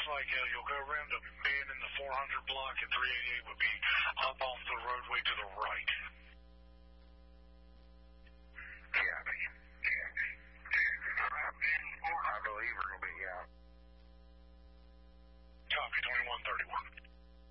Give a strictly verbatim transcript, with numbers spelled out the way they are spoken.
like uh, you'll go around to being in the four hundred block, and three eighty-eight would be up off the roadway to the right.